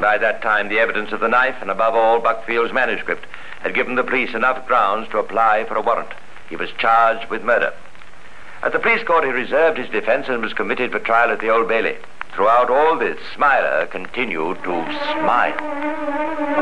By that time, the evidence of the knife, and above all, Buckfield's manuscript, had given the police enough grounds to apply for a warrant. He was charged with murder. At the police court, he reserved his defense and was committed for trial at the Old Bailey. Throughout all this, Smiler continued to smile.